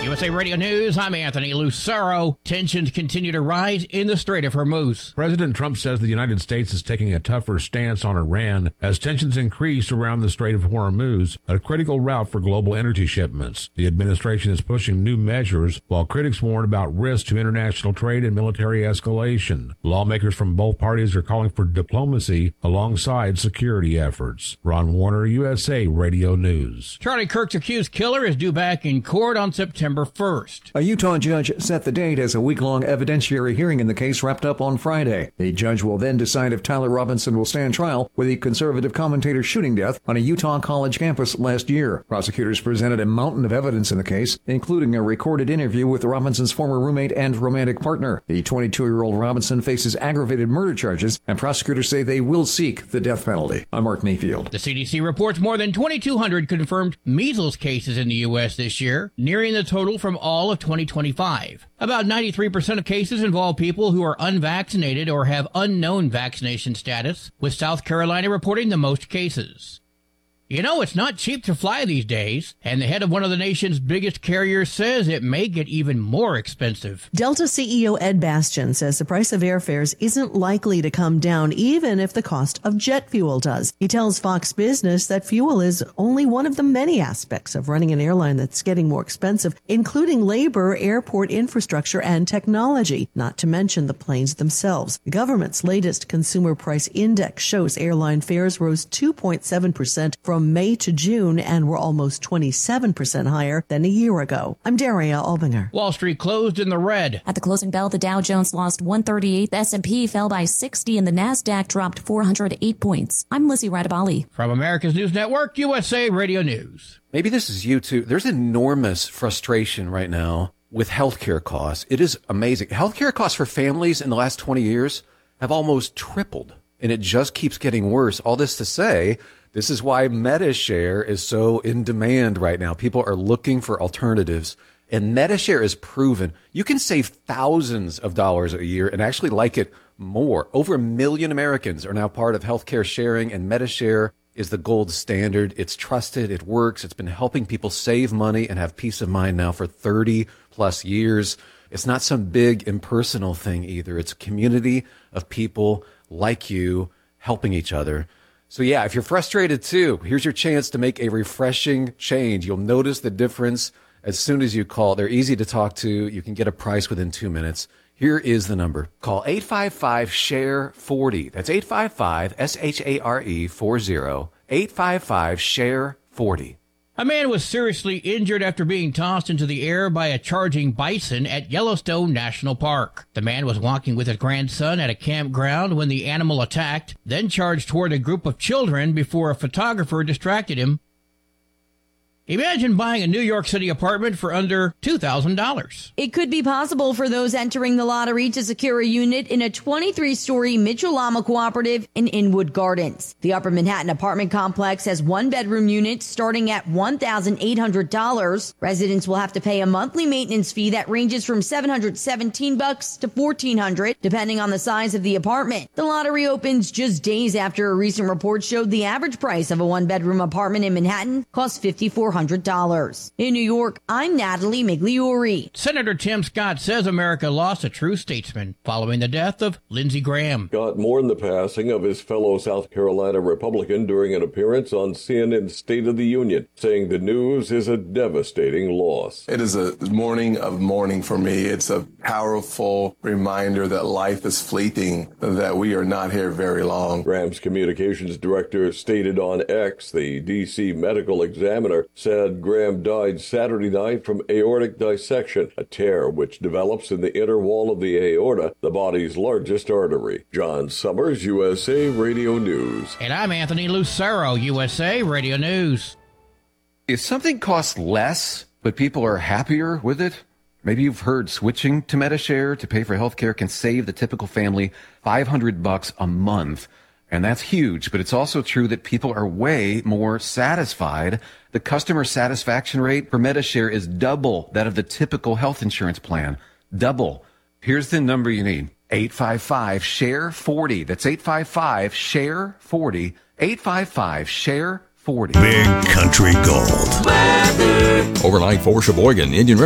USA Radio News, I'm Anthony Lucero. Tensions continue to rise in the Strait of Hormuz. President Trump says the United States is taking a tougher stance on Iran as tensions increase around the Strait of Hormuz, a critical route for global energy shipments. The administration is pushing new measures, while critics warn about risks to international trade and military escalation. Lawmakers from both parties are calling for diplomacy alongside security efforts. Ron Warner, USA Radio News. Charlie Kirk's accused killer is due back in court on September 1st. A Utah judge set the date as a week-long evidentiary hearing in the case wrapped up on Friday. The judge will then decide if Tyler Robinson will stand trial with the conservative commentator's shooting death on a Utah college campus last year. Prosecutors presented a mountain of evidence in the case, including a recorded interview with Robinson's former roommate and romantic partner. The 22-year-old Robinson faces aggravated murder charges, and prosecutors say they will seek the death penalty. I'm Mark Mayfield. The CDC reports more than 2,200 confirmed measles cases in the U.S. this year, nearing the total from all of 2025. About 93% of cases involve people who are unvaccinated or have unknown vaccination status, with South Carolina reporting the most cases. You know, it's not cheap to fly these days, and the head of one of the nation's biggest carriers says it may get even more expensive. Delta CEO Ed Bastian says the price of airfares isn't likely to come down even if the cost of jet fuel does. He tells Fox Business that fuel is only one of the many aspects of running an airline that's getting more expensive, including labor, airport infrastructure, and technology, not to mention the planes themselves. The government's latest consumer price index shows airline fares rose 2.7% from May to June and were almost 27% higher than a year ago. I'm Daria Albinger. Wall Street closed in the red. At the closing bell, the Dow Jones lost 138, the S&P fell by 60, and the Nasdaq dropped 408 points. I'm Lizzie Radabali. From America's News Network, USA Radio News. Maybe this is you too. There's enormous frustration right now with healthcare costs. It is amazing. Healthcare costs for families in the last 20 years have almost tripled, and it just keeps getting worse. All this to say, this is why Medi-Share is so in demand right now. People are looking for alternatives, and Medi-Share is proven. You can save thousands of dollars a year and actually like it more. Over 1 million Americans are now part of healthcare sharing, and Medi-Share is the gold standard. It's trusted. It works. It's been helping people save money and have peace of mind now for 30 plus years. It's not some big impersonal thing either. It's a community of people like you helping each other. So yeah, if you're frustrated too, here's your chance to make a refreshing change. You'll notice the difference as soon as you call. They're easy to talk to. You can get a price within 2 minutes. Here is the number. Call 855-SHARE-40. That's 855-SHARE-40. 855-SHARE-40. A man was seriously injured after being tossed into the air by a charging bison at Yellowstone National Park. The man was walking with his grandson at a campground when the animal attacked, then charged toward a group of children before a photographer distracted him. Imagine buying a New York City apartment for under $2,000. It could be possible for those entering the lottery to secure a unit in a 23-story Mitchell-Lama cooperative in Inwood Gardens. The Upper Manhattan apartment complex has one-bedroom units starting at $1,800. Residents will have to pay a monthly maintenance fee that ranges from $717 to $1,400, depending on the size of the apartment. The lottery opens just days after a recent report showed the average price of a one-bedroom apartment in Manhattan costs $5,400. In New York, I'm Natalie Migliori. Senator Tim Scott says America lost a true statesman following the death of Lindsey Graham. Scott mourned the passing of his fellow South Carolina Republican during an appearance on CNN's State of the Union, saying the news is a devastating loss. It is a morning of mourning for me. It's a powerful reminder that life is fleeting, that we are not here very long. Graham's communications director stated on X, the D.C. Medical Examiner, said Graham died Saturday night from aortic dissection, a tear which develops in the inner wall of the aorta, the body's largest artery. John Summers, USA Radio News. And I'm Anthony Lucero, USA Radio News. If something costs less, but people are happier with it, maybe you've heard switching to Medi-Share to pay for healthcare can save the typical family $500 a month. And that's huge, but it's also true that people are way more satisfied. The customer satisfaction rate for Medi-Share is double that of the typical health insurance plan. Double. Here's the number you need. 855-SHARE-40. That's 855-SHARE-40. 855-SHARE-40. Big Country Gold. Overnight for Sheboygan, Indian River.